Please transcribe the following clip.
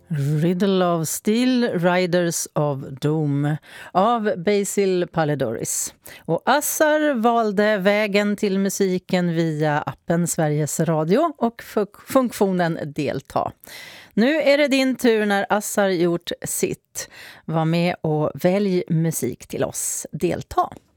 Riddle of Steel, Riders of Doom av Basil Palidoris. Och Assar valde vägen till musiken via appen Sveriges Radio och funktionen delta. Nu är det din tur när Assar gjort sitt. Var med och välj musik till oss. Delta!